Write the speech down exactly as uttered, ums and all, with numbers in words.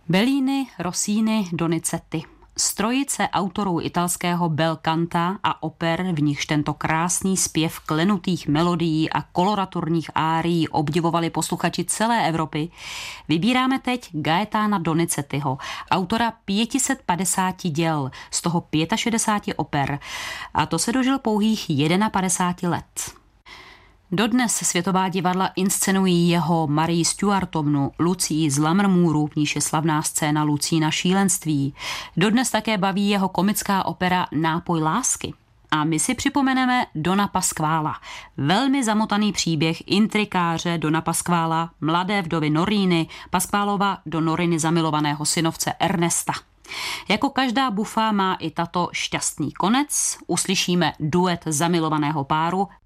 Bellini, Rossini, Donizetti. Z trojice autorů italského bel canta a oper, v nichž tento krásný zpěv klenutých melodií a koloraturních árií obdivovali posluchači celé Evropy, vybíráme teď Gaetana Donizettiho, autora pět set padesát děl, z toho šedesát pět oper, a to se dožil pouhých padesáti jedna let. Dodnes světová divadla inscenují jeho Marii Stuartovnu, Lucii z Lammermoorů, v níž je slavná scéna Lucína šílenství. Dodnes také baví jeho komická opera Nápoj lásky. A my si připomeneme Dona Pasquala. Velmi zamotaný příběh intrikáře Dona Pasquala, mladé vdovy Noriny, Pasqualova do Noriny zamilovaného synovce Ernesta. Jako každá bufa má i tato šťastný konec. Uslyšíme duet zamilovaného páru